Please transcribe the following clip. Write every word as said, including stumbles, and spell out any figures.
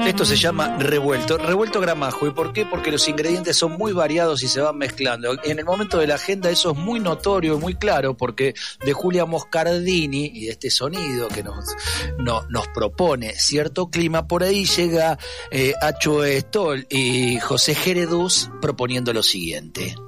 Esto se llama revuelto, revuelto Gramajo. ¿Y por qué? Porque los ingredientes son muy variados y se van mezclando. En el momento de la agenda eso es muy notorio y muy claro, porque de Julia Moscardini y de este sonido que nos, no, nos propone cierto clima, por ahí llega eh, Acho Stoll y José Geredús proponiendo lo siguiente.